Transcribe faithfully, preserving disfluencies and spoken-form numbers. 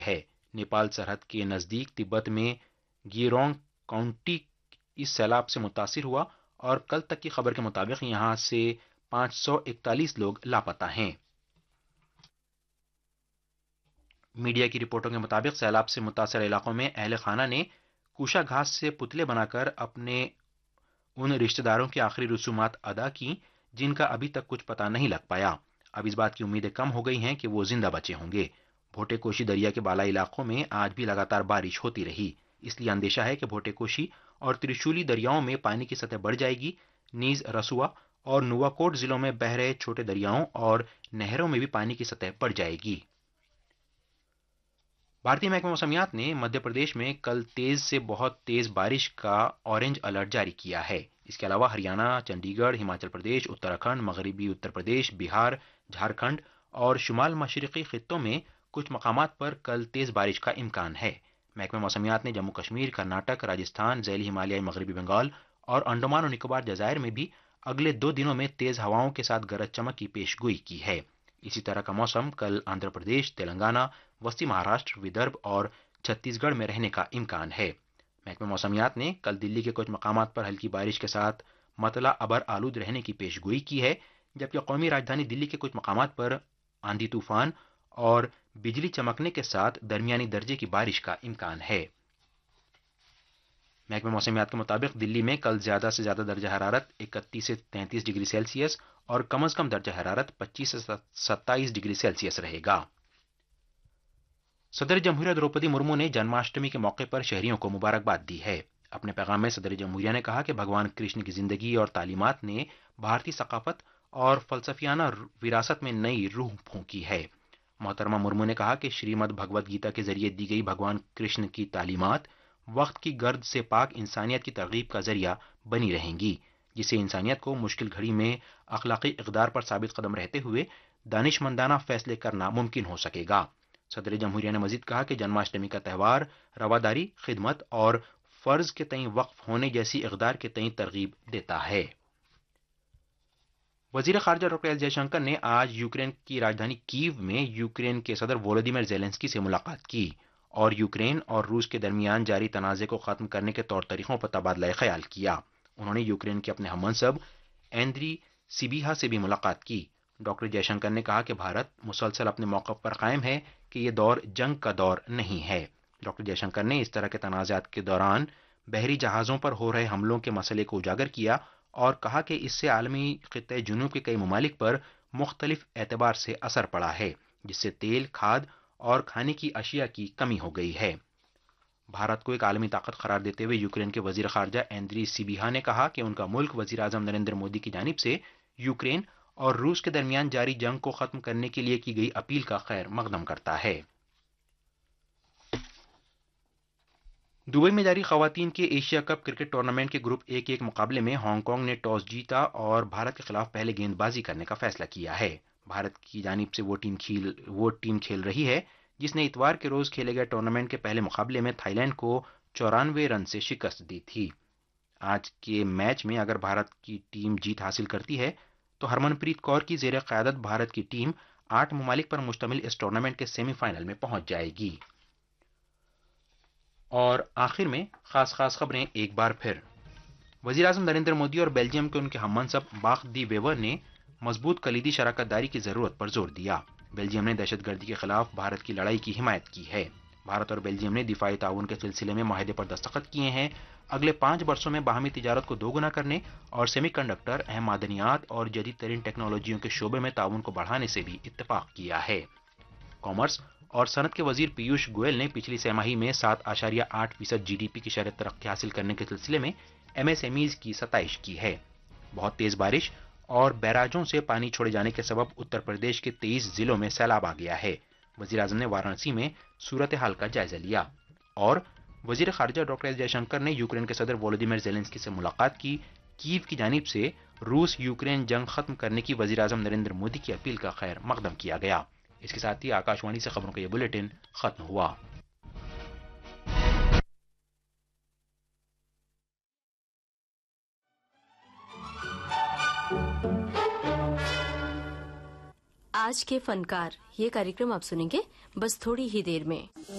है। नेपाल सरहद के नजदीक तिब्बत में गिरोंग काउंटी इस सैलाब से मुतासिर हुआ और कल तक की खबर के मुताबिक यहां से पांच सौ इकतालीस लोग लापता हैं। मीडिया की रिपोर्टों के मुताबिक सैलाब से मुतासर इलाकों में अहले खाना ने कुशा घास से पुतले बनाकर अपने उन रिश्तेदारों की आखिरी रसूमात अदा की जिनका अभी तक कुछ पता नहीं लग पाया। अब इस बात की उम्मीदें कम हो गई हैं कि वो जिंदा बचे होंगे। भोटेकोशी दरिया के बालाई इलाकों में आज भी लगातार बारिश होती रही, इसलिए अंदेशा है कि भोटेकोशी और त्रिशूली दरियाओं में पानी की सतह बढ़ जाएगी। नीज, रसुआ और नुवाकोट जिलों में बह रहे छोटे दरियाओं और नहरों में भी पानी की सतह बढ़ जाएगी। भारतीय महकमा मौसमियात ने मध्य प्रदेश में कल तेज से बहुत तेज बारिश का ऑरेंज अलर्ट जारी किया है। इसके अलावा हरियाणा, चंडीगढ़, हिमाचल प्रदेश, उत्तराखंड, मगरबी उत्तर प्रदेश, बिहार, झारखंड और शुमाल मशरकी खित्तों में कुछ मकामात पर कल तेज बारिश का इम्कान है। महकमा मौसमियात ने जम्मू कश्मीर, कर्नाटक, राजस्थान, ज़ैली हिमालयाई मगरबी बंगाल और अंडमान और निकोबार जजायर में भी अगले दो दिनों में तेज हवाओं के साथ गरज चमक की पेशगोई की है। इसी तरह का मौसम कल आंध्र प्रदेश, तेलंगाना, वस्ती महाराष्ट्र, विदर्भ और छत्तीसगढ़ में रहने का इम्कान है। महकमा मौसमियात ने कल दिल्ली के कुछ मकामात पर हल्की बारिश के साथ मतला अबर आलूद रहने की पेशगोई की है, जबकि कौमी राजधानी दिल्ली के कुछ मकामात पर आंधी तूफान और बिजली चमकने के साथ दरमियानी दर्जे की बारिश का इम्कान है। महकमा मौसमियात के मुताबिक दिल्ली में कल ज्यादा से ज्यादा दर्जा हरारत इकतीस से तैंतीस डिग्री सेल्सियस और कम अज कम दर्जा हरारत पच्चीस से सत्ताईस डिग्री सेल्सियस रहेगा। सदर जमहूरिया द्रौपदी मुर्मू ने जन्माष्टमी के मौके पर शहरियों को मुबारकबाद दी है। अपने पैगाम में सदर जमहूरिया ने कहा कि भगवान कृष्ण की जिंदगी और तालीमात ने भारतीय सकाफत और फलसफियाना विरासत में नई रूह फूंकी है। मोहतरमा मुर्मू ने कहा कि श्रीमद् भगवद गीता के जरिए दी गई भगवान कृष्ण की तालीमात वक्त की गर्द से पाक इंसानियत की तरगीब का जरिया बनी रहेंगी, जिससे इंसानियत को मुश्किल घड़ी में अखलाकी इक़दार पर साबित कदम रहते हुए दानिशमंदाना फैसले करना मुमकिन हो सकेगा। सदर जमहूरिया ने मजीद कहा कि जन्माष्टमी का त्यौहार रवादारी, खिदमत और फर्ज के तई वक्फ होने जैसी इक़दार के तई तरगीब देता है। वजीर खारजा डॉक्टर एस जयशंकर ने आज यूक्रेन की राजधानी कीव में यूक्रेन के सदर वोलोदिमिर ज़ेलेंस्की से मुलाकात की और यूक्रेन और रूस के दरमियान जारी तनाज़े को खत्म करने के तौर तरीकों पर तबादला ख्याल किया। उन्होंने यूक्रेन के अपने हममनसब एंद्री सिबिहा से भी मुलाकात की। डॉक्टर जयशंकर ने कहा कि भारत मुसलसल अपने मौक़िफ़ पर कायम है कि यह दौर जंग का दौर नहीं है। डॉक्टर जयशंकर ने इस तरह के तनाज़ात के दौरान बहरी जहाज़ों पर हो रहे हमलों के मसले को उजागर किया और कहा कि इससे आलमी खित्ते जुनूब के कई ममालिक पर मुख्तलिफ एतबार से असर पड़ा है, जिससे तेल, खाद और खाने की अशिया की कमी हो गई है। भारत को एक आलमी ताकत करार देते हुए यूक्रेन के वजीर खारजा एंद्री सिबिहा ने कहा कि उनका मुल्क वजीर आजम नरेंद्र मोदी की जानिब से यूक्रेन और रूस के दरमियान जारी जंग को खत्म करने के लिए की गई अपील का खैर मकदम करता है। दुबई में जारी खवातीन के एशिया कप क्रिकेट टूर्नामेंट के ग्रुप ए के एक मुकाबले में हांगकांग ने टॉस जीता और भारत के खिलाफ पहले गेंदबाजी करने का फैसला किया है। भारत की जानिब से वो टीम खेल वो टीम खेल रही है जिसने इतवार के रोज खेले गए टूर्नामेंट के पहले मुकाबले में थाईलैंड को चौरानवे रन से शिकस्त दी थी। आज के मैच में अगर भारत की टीम जीत हासिल करती है तो हरमनप्रीत कौर की जेर क़यादत भारत की टीम आठ ममालिक पर मुश्तमिल इस टूर्नामेंट के सेमीफाइनल में पहुंच जाएगी। और आखिर में खास खास खबरें एक बार फिर। वजीर आजम नरेंद्र मोदी और बेल्जियम के उनके हममनसब बाख दी वेवर ने मजबूत कलीदी शराकतदारी की जरूरत पर जोर दिया। बेल्जियम ने दहशतगर्दी के खिलाफ भारत की लड़ाई की हिमायत की है। भारत और बेल्जियम ने दिफाई ताउन के सिलसिले में माहिदे पर दस्तखत किए हैं। अगले पांच वर्षों में बाहमी तिजारत को दोगुना करने और सेमीकंडक्टर, अहम मादनियात और जदीद तरीन टेक्नोलॉजियों के शोबे में ताउन को बढ़ाने से भी इत्तेफाक किया है। कॉमर्स और सनत के वजीर पीयूष गोयल ने पिछली छमाही में सात आशारिया आठ फीसद जी डी पी की शरत तरक्की हासिल करने के सिलसिले में एम एस एम ईज की सताइश की है। बहुत तेज बारिश और बैराजों से पानी छोड़े जाने के सबब उत्तर प्रदेश के तेईस जिलों में सैलाब आ गया है। वजीर आजम ने वाराणसी में सूरत हाल का जायजा लिया और वजीर खारजा डॉक्टर एस जयशंकर ने यूक्रेन के सदर वोलोदिमिर ज़ेलेंस्की से मुलाकात की। कीव की जानिब से रूस यूक्रेन जंग खत्म करने की वजीर आजम नरेंद्र मोदी की अपील का खैर मकदम किया गया। इसके साथ ही आकाशवाणी से खबरों का यह बुलेटिन खत्म हुआ। آج کے فنکار، یہ कार्यक्रम آپ سنیں گے بس تھوڑی ہی دیر میں.